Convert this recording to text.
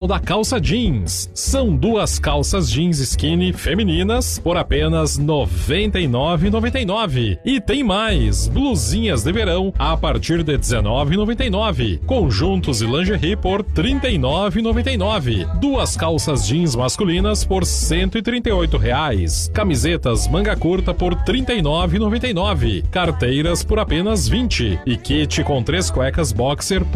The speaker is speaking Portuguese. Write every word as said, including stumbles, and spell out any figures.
da calça jeans. São duas calças jeans skinny femininas por apenas noventa e nove reais e noventa e nove centavos. E tem mais, blusinhas de verão a partir de dezenove reais e noventa e nove centavos. Conjuntos e lingerie por trinta e nove reais e noventa e nove centavos. Duas calças jeans masculinas por cento e trinta e oito reais. Camisetas manga curta por trinta e nove reais e noventa e nove centavos. Carteiras por apenas vinte reais. E kit com três cuecas boxer por